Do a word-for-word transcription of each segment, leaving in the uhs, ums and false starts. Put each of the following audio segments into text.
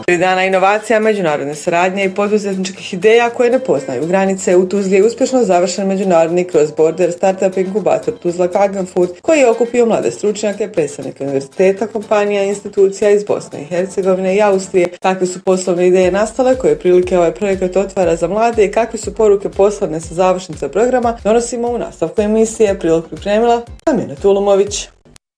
Tri dana inovacija, međunarodne saradnje i poduzetničkih ideja koje ne poznaju granice. U Tuzli je uspješno završen međunarodni cross-border startup inkubator Tuzla Klagenfurt, koji je okupio mlade stručnjake, predstavnike univerziteta, kompanija i institucija iz Bosne i Hercegovine i Austrije. Kakve su poslovne ideje nastale, koje prilike ovaj projekat otvara za mlade i kakve su poruke poslane sa završnice programa, donosimo u nastavku emisije. Prilog pripremila Amina Tulumović.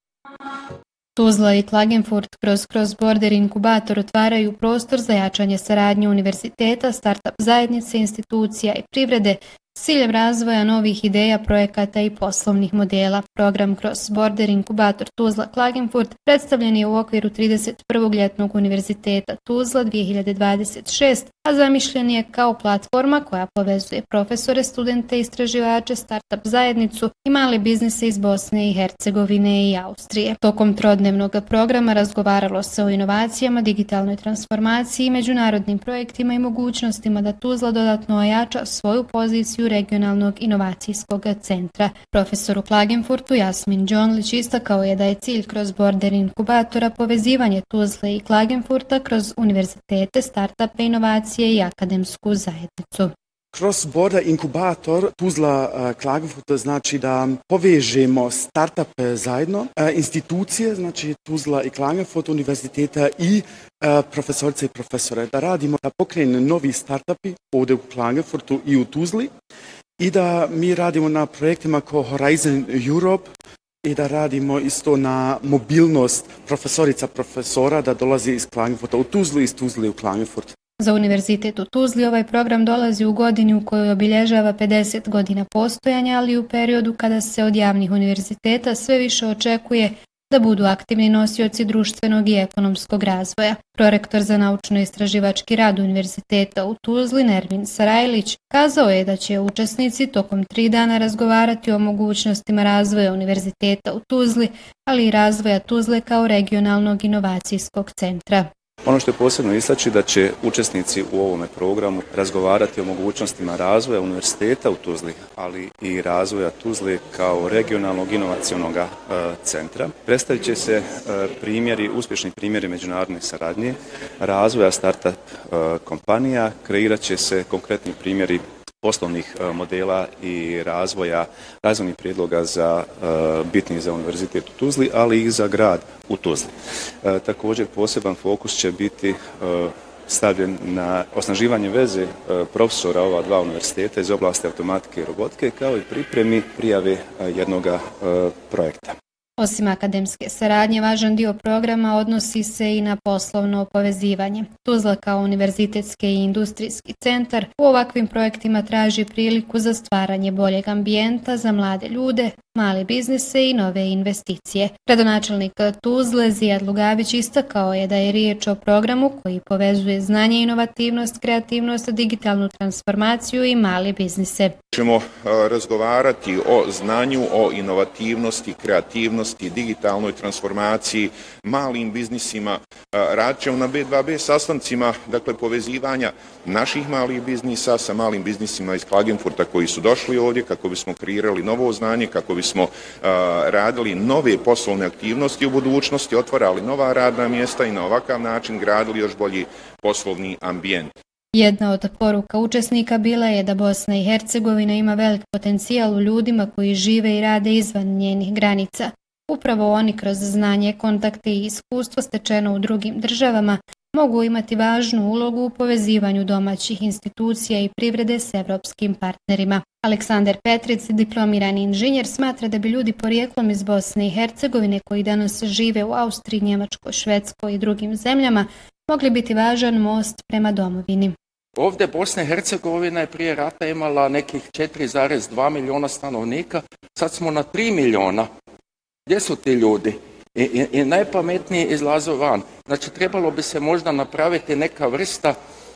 Tuzla i Klagenfurt kroz cross-border inkubator otvaraju prostor za jačanje saradnje univerziteta, startup zajednice, institucija i privrede s ciljem razvoja novih ideja, projekata i poslovnih modela. Program cross-border inkubator Tuzla Klagenfurt predstavljen je u okviru trideset prvog ljetnog univerziteta Tuzla dvije hiljade dvadeset šeste, a zamišljen je kao platforma koja povezuje profesore, studente, istraživače, startup zajednicu i male biznise iz Bosne i Hercegovine i Austrije. Tokom trodnevnog programa razgovaralo se o inovacijama, digitalnoj transformaciji i međunarodnim projektima i mogućnostima da Tuzla dodatno ojača svoju poziciju regionalnog inovacijskog centra. Profesor u Klagenfurtu Jasmin Đonlić istakao je da je cilj cross-border inkubatora povezivanje Tuzle i Klagenfurta kroz univerzitete, startupe, inovacije i akademsku zajednicu. Cross-border inkubator Tuzla Klagenfurt znači da povežemo startupe zajedno, institucije, znači Tuzla i Klagenfurt, univerziteta i profesorice i profesore, da radimo, da pokrenu novi startupi ovdje u Klagenfurtu i u Tuzli i da mi radimo na projektima kao Horizon Europe i da radimo isto na mobilnost profesorica profesora da dolazi iz Klagenfurta u Tuzlu i iz Tuzli u Klagenfurt. Za univerzitet u Tuzli ovaj program dolazi u godini u kojoj obilježava pedeset godina postojanja, ali u periodu kada se od javnih univerziteta sve više očekuje da budu aktivni nosioci društvenog i ekonomskog razvoja. Prorektor za naučno-istraživački rad univerziteta u Tuzli, Nermin Sarajlić, kazao je da će učesnici tokom tri dana razgovarati o mogućnostima razvoja univerziteta u Tuzli, ali i razvoja Tuzle kao regionalnog inovacijskog centra. Ono što je posebno istaći da će učesnici u ovome programu razgovarati o mogućnostima razvoja univerziteta u Tuzli, ali i razvoja Tuzli kao regionalnog inovacionog e, centra. Predstavit će se e, primjeri, uspješni primjeri međunarodne saradnje, razvoja startup e, kompanija, kreirat će se konkretni primjeri poslovnih modela i razvoja, razvojnih prijedloga za uh, bitnih za univerzitet u Tuzli, ali i za grad u Tuzli. Uh, također poseban fokus će biti uh, stavljen na osnaživanje veze uh, profesora ova dva univerziteta iz oblasti automatike i robotike, kao i pripremi prijave uh, jednog uh, projekta. Osim akademske saradnje, važan dio programa odnosi se i na poslovno povezivanje. Tuzla kao univerzitetski i industrijski centar u ovakvim projektima traži priliku za stvaranje boljeg ambijenta za mlade ljude, male biznise i nove investicije. Gradonačelnik Tuzle Zijad Lugavić istakao je da je riječ o programu koji povezuje znanje, inovativnost, kreativnost, digitalnu transformaciju i male biznise. Ćemo razgovarati o znanju, o inovativnosti, kreativnosti, digitalnoj transformaciji, malim biznisima. Radit ćemo na B dva B sastancima, dakle povezivanja naših malih biznisa sa malim biznisima iz Klagenfurta koji su došli ovdje kako bismo kreirali novo znanje, kako bismo uh, radili nove poslovne aktivnosti u budućnosti, otvarali nova radna mjesta i na ovakav način gradili još bolji poslovni ambijent. Jedna od poruka učesnika bila je da Bosna i Hercegovina ima velik potencijal u ljudima koji žive i rade izvan njenih granica. Upravo oni kroz znanje, kontakte i iskustvo stečeno u drugim državama mogu imati važnu ulogu u povezivanju domaćih institucija i privrede s evropskim partnerima. Aleksandar Petric, diplomirani inženjer, smatra da bi ljudi porijeklom iz Bosne i Hercegovine koji danas žive u Austriji, Njemačkoj, Švedskoj i drugim zemljama mogli biti važan most prema domovini. Ovdje Bosna i Hercegovina je prije rata imala nekih četiri zarez dva milijuna stanovnika, sad smo na tri milijuna. Gdje su ti ljudi? I, i, i najpametniji izlaze van. Znači, trebalo bi se možda napraviti neka vrsta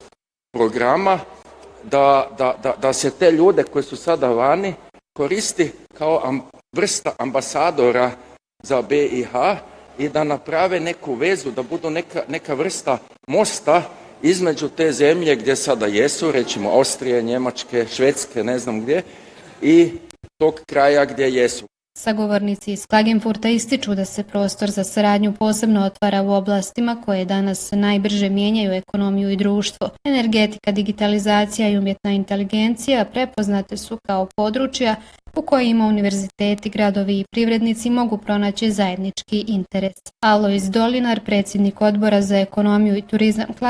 programa da, da, da, da se te ljude koji su sada vani koristi kao am, vrsta ambasadora za B i H i da naprave neku vezu, da budu neka, neka vrsta mosta između te zemlje gdje sada jesu, recimo Austrije, Njemačke, Švedske, ne znam gdje, i tog kraja gdje jesu. Sagovornici iz Klagenfurta ističu da se prostor za saradnju posebno otvara u oblastima koje danas najbrže mijenjaju ekonomiju i društvo. Energetika, digitalizacija i umjetna inteligencija prepoznate su kao područja u kojima univerziteti, gradovi i privrednici mogu pronaći zajednički interes. Alojz Dolinar, predsjednik odbora za ekonomiju i turizam